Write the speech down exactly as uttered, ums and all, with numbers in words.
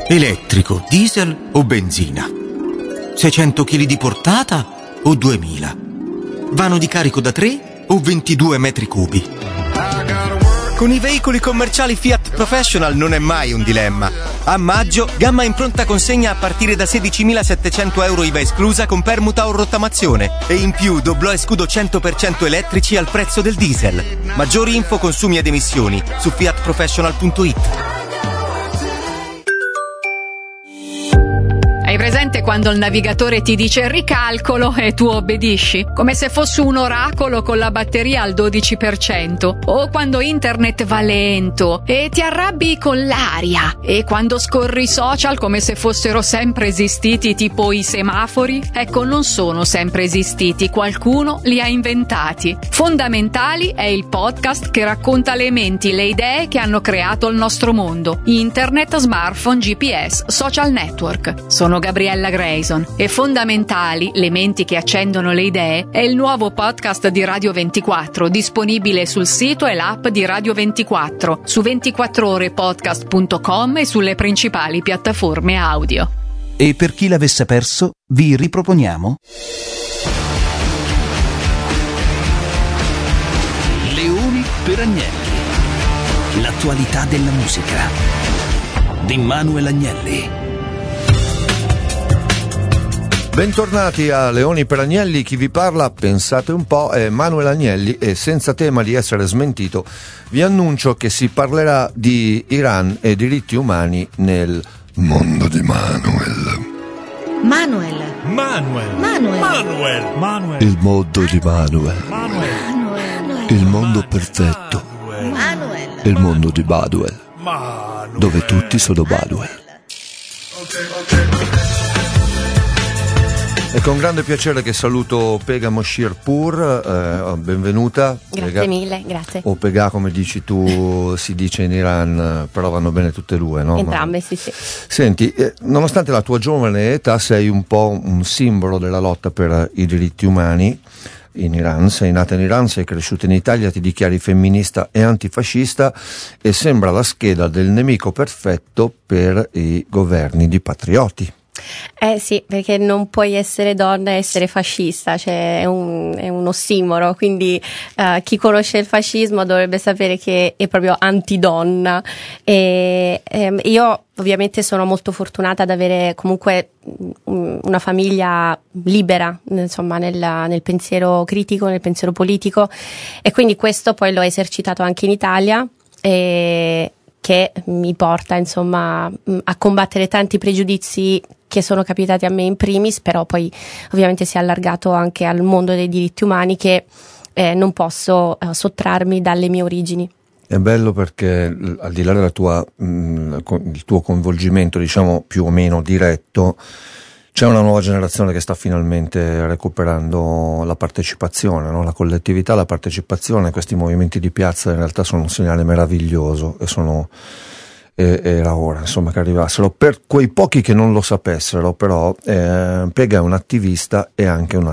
Elettrico, diesel o benzina? seicento chili di portata o duemila? Vano di carico da tre o ventidue metri cubi? Con i veicoli commerciali Fiat Professional non è mai un dilemma. A maggio, gamma in pronta consegna a partire da sedicimilasettecento euro I V A esclusa con permuta o rottamazione. E in più doblò e scudo cento per cento elettrici al prezzo del diesel. Maggiori info, consumi ed emissioni su fiat professional punto it. Hai presente quando il navigatore ti dice ricalcolo e tu obbedisci? Come se fosse un oracolo con la batteria al dodici per cento. O quando internet va lento e ti arrabbi con l'aria. E quando scorri i social come se fossero sempre esistiti, tipo i semafori. Ecco, non sono sempre esistiti, qualcuno li ha inventati. Fondamentali è il podcast che racconta le menti, le idee che hanno creato il nostro mondo. Internet, smartphone, G P S, social network. Sono Gabriella Grayson e Fondamentali, le menti che accendono le idee, è il nuovo podcast di Radio ventiquattro, disponibile sul sito e l'app di Radio ventiquattro, su ventiquattro ore podcast punto com e sulle principali piattaforme audio. E per chi l'avesse perso, vi riproponiamo Leoni per Agnelli. L'attualità della musica di Manuel Agnelli. Bentornati a Leoni per Agnelli, chi vi parla, pensate un po', è Manuel Agnelli e senza tema di essere smentito vi annuncio che si parlerà di Iran e diritti umani nel mondo di Manuel. Manuel. Manuel. Manuel. Manuel. Manuel. Il mondo di Manuel. Manuel. Il mondo perfetto. Manuel. Il mondo di Baduel. Manuel. Dove tutti sono Baduel. Ok, ok. È con grande piacere che saluto Pega Moshirpur, eh, benvenuta. Grazie Pega, mille, grazie. o Pega come dici tu, si dice in Iran, però vanno bene tutte e due, no? Entrambe, Ma... sì, sì. Senti, eh, nonostante la tua giovane età sei un po' un simbolo della lotta per i diritti umani in Iran. Sei nata in Iran, sei cresciuta in Italia, ti dichiari femminista e antifascista e sembra la scheda del nemico perfetto per i governi di patrioti. Eh sì, perché non puoi essere donna e essere fascista, cioè è un, è un ossimoro, quindi uh, chi conosce il fascismo dovrebbe sapere che è proprio antidonna. E ehm, io ovviamente sono molto fortunata ad avere comunque una famiglia libera, insomma, nel, nel pensiero critico, nel pensiero politico, e quindi questo poi l'ho esercitato anche in Italia, e che mi porta insomma a combattere tanti pregiudizi che sono capitati a me in primis, però poi ovviamente si è allargato anche al mondo dei diritti umani, che eh, non posso eh, sottrarmi dalle mie origini. È bello perché al di là della tua, mh, il tuo coinvolgimento, diciamo più o meno diretto, c'è una nuova generazione che sta finalmente recuperando la partecipazione, no? La collettività, la partecipazione. Questi movimenti di piazza in realtà sono un segnale meraviglioso e sono e, era ora insomma che arrivassero. Per quei pochi che non lo sapessero, però eh, Pega è un attivista e anche una